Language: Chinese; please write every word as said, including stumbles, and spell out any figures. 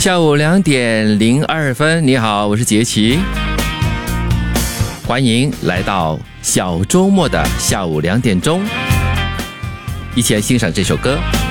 下午两点零二分，你好，我是杰奇，欢迎来到小周末的下午两点钟，一起来欣赏这首歌。